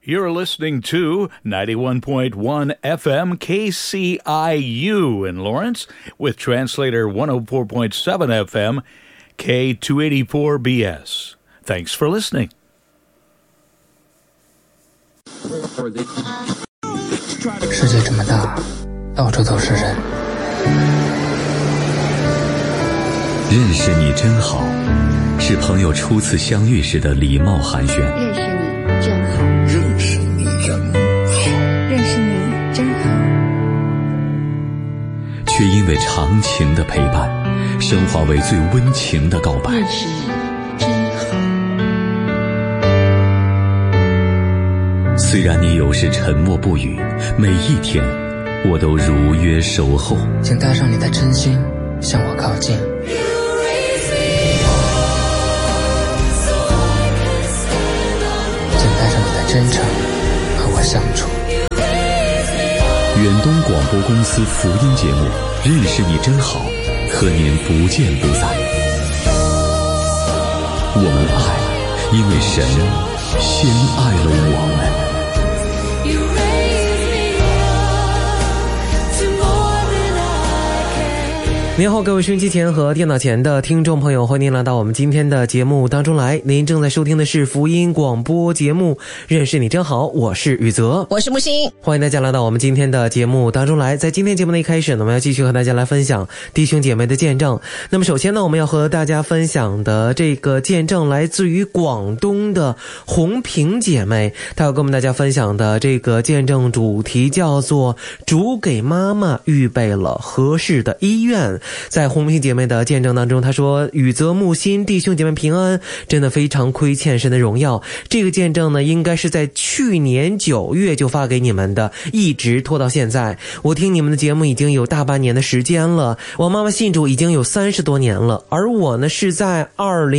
You're listening to 91.1 FM KCIU in Lawrence with translator 104.7 FM K284BS. Thanks for listening. 世界这么大，到处都是人。 认识你真好，是朋友初次相遇时的礼貌寒暄。 认识你真好， 认识你真好， 认识你真好。 却因为长情的陪伴，升华为最温情的告白。 认识你真好。 虽然你有时沉默不语，每一天我都如约守候。 请带上你的真心向我靠近，请带上你的真诚和我相处。 远东广播公司福音节目《认识你真好》，和您不见不散。我们爱，因为神先爱了我们。 您好，各位收音机前和电脑前的听众朋友，欢迎您来到我们今天的节目当中来。您正在收听的是福音广播节目《认识你真好》，我是宇泽， 我是木星， 欢迎大家来到我们今天的节目当中来。在今天节目的一开始呢，我们要继续和大家来分享弟兄姐妹的见证。那么首先呢，我们要和大家分享的这个见证来自于广东的红萍姐妹，她要跟我们大家分享的这个见证主题叫做主给妈妈预备了合适的医院。在红萍姐妹的见证当中，她说宇泽木心弟兄姐妹平安，真的非常亏欠神的荣耀。这个见证呢，应该是在去年9月就发给你们的，一直拖到现在。我听你们的节目已经有大半年的时间了，我妈妈信主已经有30多年了，而我呢是在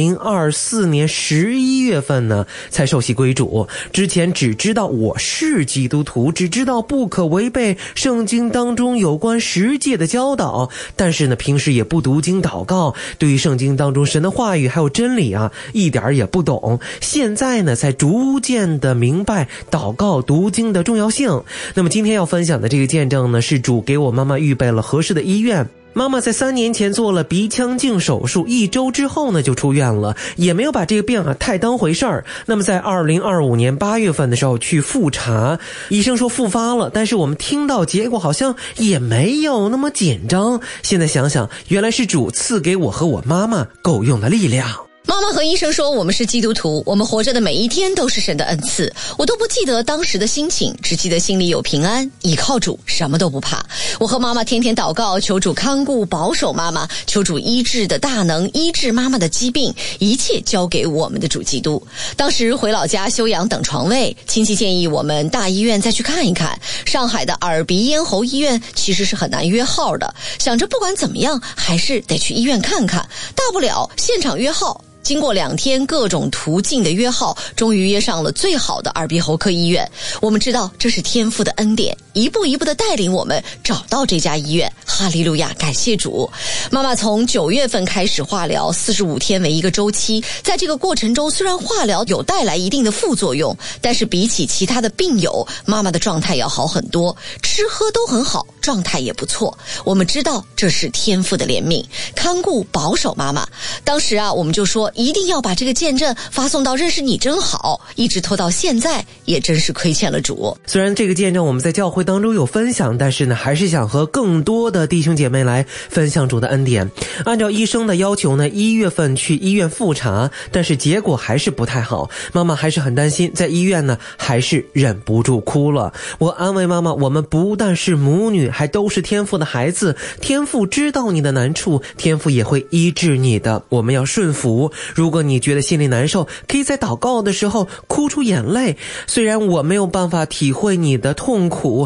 2024年11月份呢才受洗归主。之前只知道我是基督徒，只知道不可违背圣经当中有关十诫的教导，但是呢平时也不读经祷告，对于圣经当中神的话语还有真理啊一点也不懂。现在呢才逐渐的明白祷告读经的重要性。那么今天要分享的这个见证呢，是主给我妈妈预备了合适的医院。妈妈在3年前做了鼻腔镜手术，1周之后呢就出院了，也没有把这个病太当回事儿。那么在2025年8月份的时候去复查，医生说复发了，但是我们听到结果好像也没有那么紧张。现在想想，原来是主赐给我和我妈妈够用的力量。 妈妈和医生说我们是基督徒，我们活着的每一天都是神的恩赐。我都不记得当时的心情，只记得心里有平安，倚靠主什么都不怕。我和妈妈天天祷告，求主看顾保守妈妈，求主医治的大能医治妈妈的疾病，一切交给我们的主基督。当时回老家休养等床位，亲戚建议我们大医院再去看一看。上海的耳鼻咽喉医院其实是很难约号的，想着不管怎么样还是得去医院看看，大不了现场约号。经过2天各种途径的约号，终于约上了最好的耳鼻喉科医院。我们知道这是天父的恩典，一步一步的带领我们找到这家医院。哈利路亚，感谢主。妈妈从9月份开始化疗，45天为一个周期。在这个过程中，虽然化疗有带来一定的副作用，但是比起其他的病友，妈妈的状态要好很多，吃喝都很好，状态也不错。我们知道这是天父的怜悯，看顾保守妈妈。当时啊，我们就说一定要把这个见证发送到认识你真好，一直拖到现在，也真是亏欠了主。 虽然这个见证我们在教会当中有分享，但是呢还是想和更多的弟兄姐妹来分享主的恩典。按照医生的要求呢，1月份去医院复查，但是结果还是不太好，妈妈还是很担心，在医院呢还是忍不住哭了。我安慰妈妈，我们不但是母女，还都是天父的孩子，天父知道你的难处，天父也会医治你的，我们要顺服。如果你觉得心里难受，可以在祷告的时候哭出眼泪。虽然我没有办法体会你的痛苦，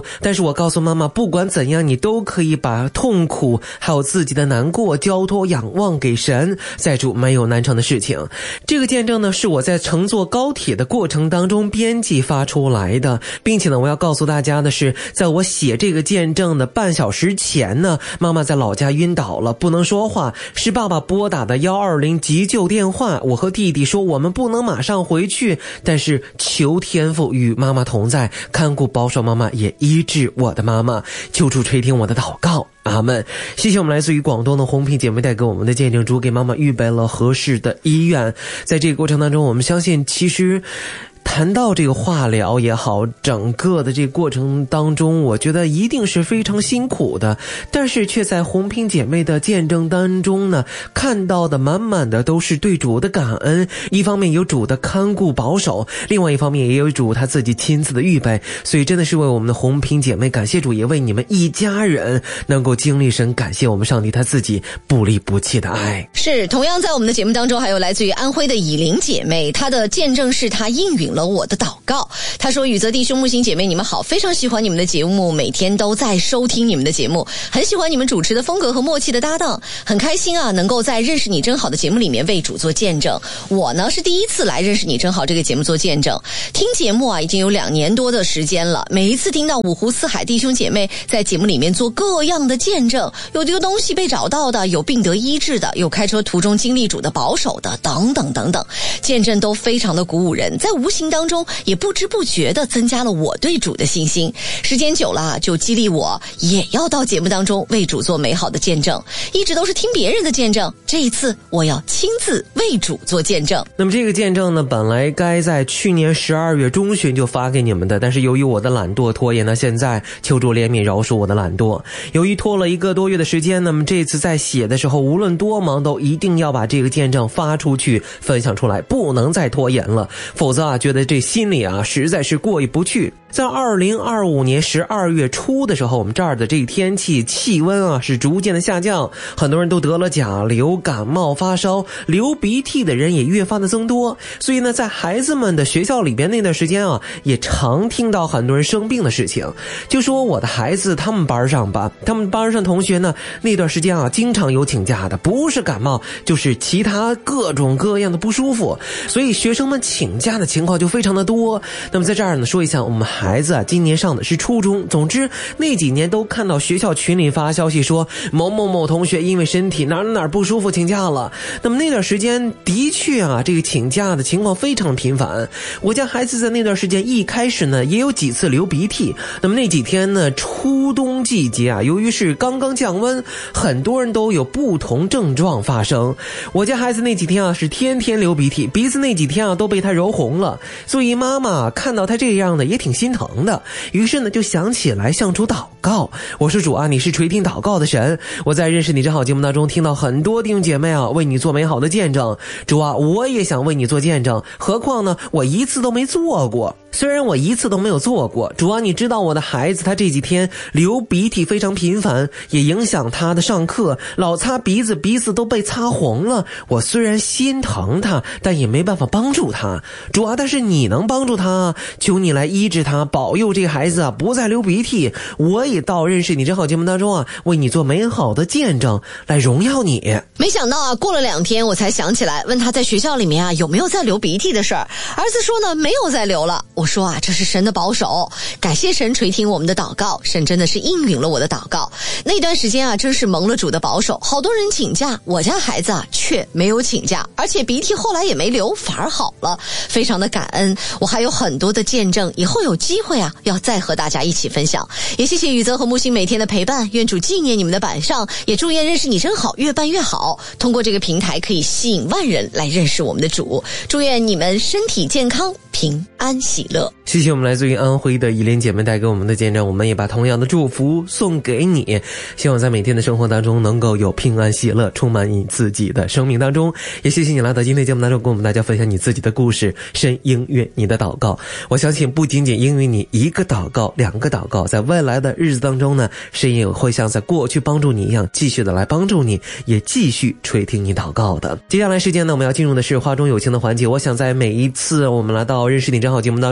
但是我告诉妈妈，不管怎样，你都可以把痛苦还有自己的难过交托仰望给神，再主没有难成的事情。这个见证呢，是我在乘坐高铁的过程当中编辑发出来的，并且呢，我要告诉大家的是，在我写这个见证的半小时前呢，妈妈在老家晕倒了，不能说话，是爸爸拨打的120急救电话。我和弟弟说我们不能马上回去，但是求天父与妈妈同在，看顾保守妈妈，也医治我的妈妈，求主垂听我的祷告，阿们。谢谢我们来自于广东的红萍姐妹带给我们的见证，主给妈妈预备了合适的医院。在这个过程当中，我们相信其实谈到这个化疗也好，整个的这个过程当中，我觉得一定是非常辛苦的，但是却在红萍姐妹的见证当中呢，看到的满满的都是对主的感恩。一方面有主的看顾保守，另外一方面也有主他自己亲自的预备，所以真的是为我们的红萍姐妹感谢主，也为你们一家人能够经历神，感谢我们上帝他自己不离不弃的爱。 是，同样在我们的节目当中还有来自于安徽的以琳姐妹，她的见证是她应允了我的祷告。她说，宇泽弟兄木星姐妹你们好，非常喜欢你们的节目，每天都在收听你们的节目，很喜欢你们主持的风格和默契的搭档，很开心啊，能够在认识你真好的节目里面为主做见证。我呢是第一次来认识你真好这个节目做见证，听节目啊已经有2年多的时间了，每一次听到五湖四海弟兄姐妹在节目里面做各样的见证，有丢东西被找到的，有病得医治的，有开车途中经历主的保守的，等等等等，见证都非常的鼓舞人，在无形当中也不知不觉地增加了我对主的信心。时间久了就激励我也要到节目当中为主做美好的见证，一直都是听别人的见证，这一次我要亲自为主做见证。 那么这个见证呢，本来该在去年12月中旬就发给你们的，但是由于我的懒惰拖延呢，现在求主怜悯饶恕我的懒惰。由于拖了1个多月的时间，那么这次在写的时候无论多忙都一定要把这个见证发出去分享出来，不能再拖延了，否则啊觉得这心里啊实在是过意不去。在2025年12月初的时候，我们这儿的这个天气气温啊是逐渐的下降，很多人都得了甲流、感冒、发烧，流鼻涕的人也越发的增多。所以呢，在孩子们的学校里边那段时间啊，也常听到很多人生病的事情。就说我的孩子他们班上吧，他们班上同学呢那段时间啊经常有请假的，不是感冒就是其他各种各样的不舒服，所以学生们请假的情况就非常的多。那么在这儿呢说一下，我们孩子啊今年上的是初中，总之那几年都看到学校群里发消息说某某某同学因为身体哪儿不舒服请假了。那么那段时间的确啊这个请假的情况非常频繁，我家孩子在那段时间一开始呢也有几次流鼻涕。那么那几天呢初冬季节啊，由于是刚刚降温，很多人都有不同症状发生。我家孩子那几天啊是天天流鼻涕，鼻子那几天啊都被他揉红了，所以妈妈看到他这样的也挺心疼的，于是呢就想起来向主祷告。我说主啊，你是垂听祷告的神，我在认识你真好节目当中听到很多弟兄姐妹啊为你做美好的见证，主啊我也想为你做见证，何况呢我一次都没做过。虽然我一次都没有做过，主啊你知道我的孩子他这几天流鼻涕非常频繁，也影响他的上课，老擦鼻子，鼻子都被擦红了。我虽然心疼他，但也没办法帮助他。主啊但是你能帮助他，求你来医治他，保佑这个孩子啊不再流鼻涕。我也到认识你真好节目当中啊为你做美好的见证，来荣耀你。 没想到啊过了2天我才想起来问他在学校里面啊有没有在流鼻涕的事儿，儿子说呢没有再流了。我说啊这是神的保守，感谢神垂听我们的祷告，神真的是应允了我的祷告。那段时间啊真是蒙了主的保守，好多人请假，我家孩子啊却没有请假，而且鼻涕后来也没流，反而好了，非常的感恩。我还有很多的见证，以后有机会啊要再和大家一起分享。也谢谢宇泽和木星每天的陪伴，愿主纪念你们的板上，也祝愿认识你真好越办越好，通过这个平台可以吸引万人来认识我们的主，祝愿你们身体健康，平安喜乐。 谢谢我们来自于安徽的以琳姐妹带给我们的见证，我们也把同样的祝福送给你，希望在每天的生活当中能够有平安喜乐充满你自己的生命当中。也谢谢你来到今天节目当中跟我们大家分享你自己的故事，神应允你的祷告。我相信不仅仅应允你1个祷告2个祷告，在未来的日子当中呢，神也会像在过去帮助你一样继续的来帮助你，也继续垂听你祷告的。接下来时间呢我们要进入的是话中有情的环节。我想在每一次我们来到认识你真好节目当中的时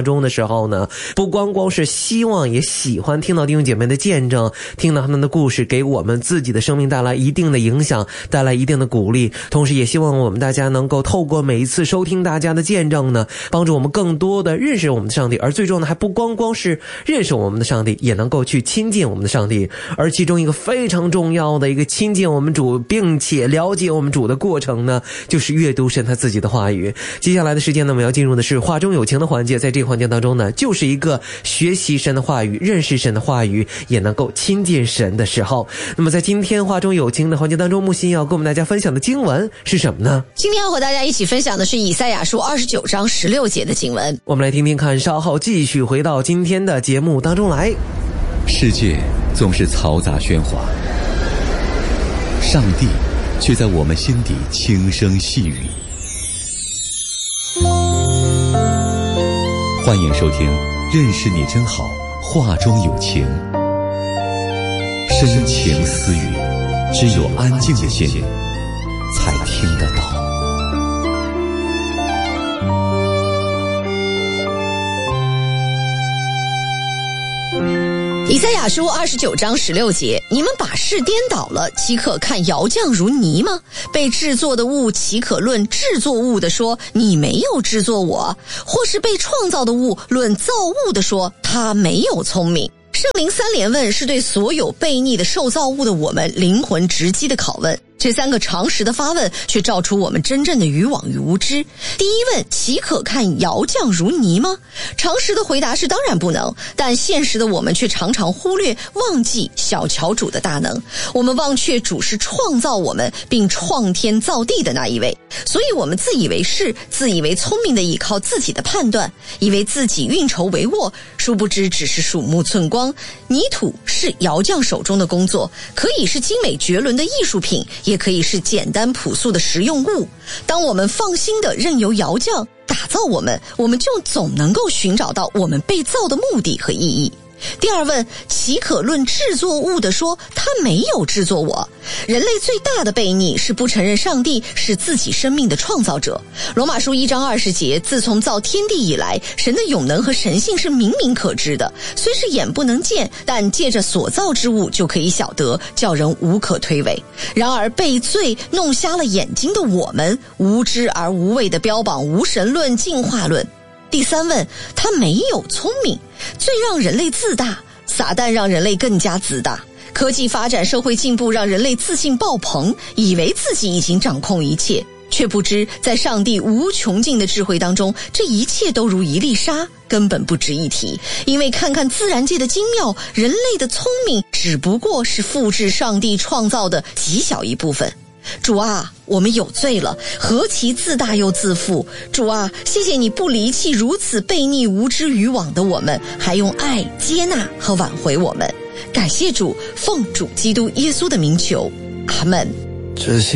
时候呢，不光光是希望也喜欢听到弟兄姐妹的见证，听到他们的故事，给我们自己的生命带来一定的影响，带来一定的鼓励，同时也希望我们大家能够透过每一次收听大家的见证呢，帮助我们更多的认识我们的上帝，而最终呢还不光光是认识我们的上帝，也能够去亲近我们的上帝。而其中一个非常重要的一个亲近我们主并且了解我们主的过程呢，就是阅读神他自己的话语。接下来的时间呢，我们要进入的是话中有情的环节，在这个环节当中呢，就是一个学习神的话语，认识神的话语，也能够亲近神的时候。那么在今天话中有情的环节当中，木心要跟我们大家分享的经文是什么呢？ 今天要和大家一起分享的是以赛亚书29章16节的经文。 我们来听听看，稍后继续回到今天的节目当中来。 世界总是嘈杂喧哗，上帝却在我们心底轻声细语。欢迎收听认识你真好，话中有情，深情私语，只有安静的心才听得到。 以赛亚书29章16节，你们把事颠倒了，岂可看窑匠如泥吗？被制作的物岂可论制作物的说，你没有制作我？或是被创造的物论造物的说，他没有聪明？圣灵三连问是对所有悖逆的受造物的我们灵魂直击的拷问。这三个常识的发问却照出我们真正的愚妄与无知。第一问，岂可看窑匠如泥吗？常识的回答是当然不能，但现实的我们却常常忽略忘记小瞧主的大能。我们忘却主是创造我们并创天造地的那一位，所以我们自以为是，自以为聪明的依靠自己的判断，以为自己运筹帷幄，殊不知只是鼠目寸光。泥土是窑匠手中的工作，可以是精美绝伦的艺术品，也可以是简单朴素的实用物。当我们放心地任由窑匠打造我们，我们就总能够寻找到我们被造的目的和意义。第二问，岂可论制作物的说，他没有制作我？人类最大的悖逆是不承认上帝是自己生命的创造者。罗马书1章20节，自从造天地以来，神的永能和神性是明明可知的，虽是眼不能见，但借着所造之物就可以晓得，叫人无可推诿。然而被罪弄瞎了眼睛的我们，无知而无畏地标榜无神论、进化论。第三问，他没有聪明。最让人类自大，撒旦让人类更加自大。科技发展，社会进步让人类自信爆棚，以为自己已经掌控一切，却不知在上帝无穷尽的智慧当中，这一切都如一粒沙，根本不值一提。因为看看自然界的精妙，人类的聪明只不过是复制上帝创造的极小一部分。主啊，我们有罪了，何其自大又自负。主啊，谢谢你不离弃如此悖逆无知愚妄的我们，还用爱接纳和挽回我们。感谢主，奉主基督耶稣的名求，阿们。